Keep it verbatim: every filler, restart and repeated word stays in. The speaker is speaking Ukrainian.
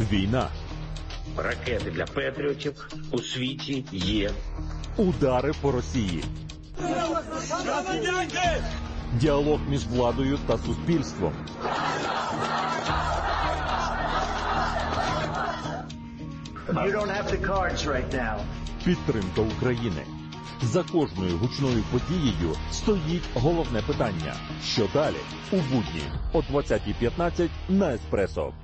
Війна. Ракети для Петріотів у світі є. Удари по Росії. Діалог між владою та суспільством. You don't have the cards right now. Підтримка України. За кожною гучною подією стоїть головне питання. Що далі? У будні о двадцятій п'ятнадцять на Еспресо.